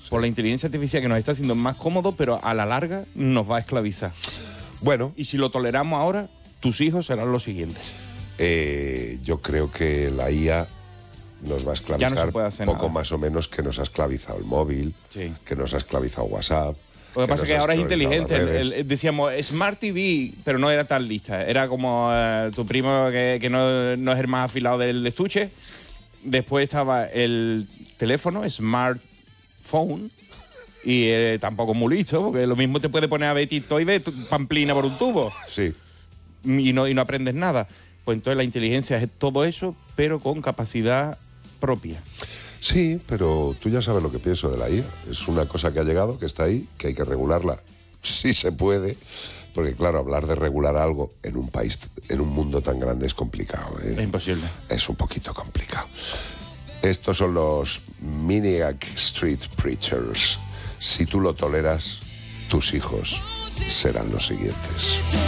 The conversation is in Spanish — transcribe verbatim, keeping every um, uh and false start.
por la inteligencia artificial que nos está haciendo más cómodo, pero a la larga nos va a esclavizar. Bueno. Y si lo toleramos ahora, tus hijos serán los siguientes. Eh, yo creo que la I A nos va a esclavizar Ya no se puede hacer poco nada. más o menos que nos ha esclavizado el móvil, Sí. que nos ha esclavizado WhatsApp. Lo que pasa es nos que ha ahora es esclavizado inteligente. las El- redes. el- decíamos Smart T V, pero no era tan lista. Era como eh, tu primo que, que no, no es el más afilado del estuche. Después estaba el teléfono, smartphone, y eh, tampoco muy listo, porque lo mismo te puede poner a ver TikTok y ver tu- pamplina por un tubo. Sí. Y no, y no aprendes nada. Pues entonces la inteligencia es todo eso, pero con capacidad propia. Sí, pero tú ya sabes lo que pienso de la I A. Es una cosa que ha llegado, que está ahí, que hay que regularla. Sí se puede, porque claro, hablar de regular algo en un país, en un mundo tan grande es complicado, ¿eh? Es imposible. Es un poquito complicado. Estos son los Maniac Street Preachers. Si tú lo toleras, tus hijos serán los siguientes.